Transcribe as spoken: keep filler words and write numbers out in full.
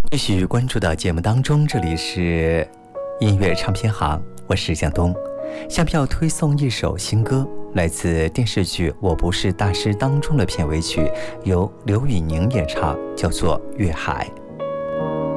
继续关注到节目当中，这里是音乐唱片行，我是向东。下面要推送一首新歌，来自电视剧《我不是大师》当中的片尾曲，由刘宇宁演唱，叫做《月海》。